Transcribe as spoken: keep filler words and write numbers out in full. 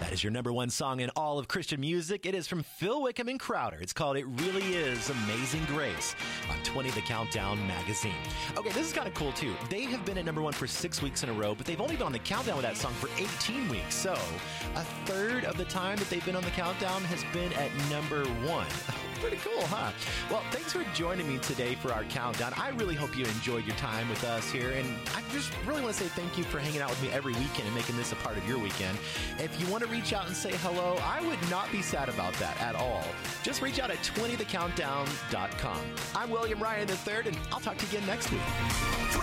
That is your number one song in all of Christian music. It is from Phil Wickham and Crowder. It's called It Really Is Amazing Grace on twenty The Countdown magazine. Okay, this is kind of cool, too. They have been at number one for six weeks in a row, but they've only been on the countdown with that song for eighteen weeks. So a third of the time that they've been on the countdown has been at number one. Pretty cool, huh? Well, thanks for joining me today for our countdown. I really hope you enjoyed your time with us here, and I just really want to say thank you for hanging out with me every weekend and making this a part of your weekend. If you want to reach out and say hello, I would not be sad about that at all. Just reach out at twenty the countdown dot com. I'm William Ryan the third, and I'll talk to you again next week.